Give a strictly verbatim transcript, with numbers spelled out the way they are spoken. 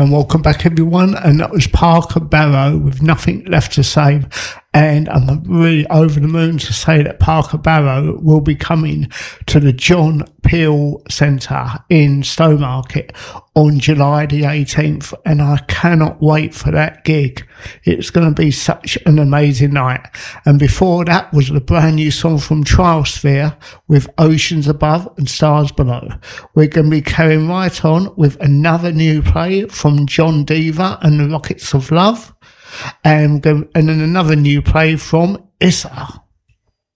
And welcome back, everyone. And that was Parker Barrow with Nothing Left to Say. And I'm really over the moon to say that Parker Barrow will be coming to the John Peel Centre in Stowmarket on July the eighteenth. And I cannot wait for that gig. It's going to be such an amazing night. And before that was the brand new song from Triosphere with Oceans Above and Stars Below. We're going to be carrying right on with another new play from John Deaver and the Rockets of Love. And, and then another new play from Issa.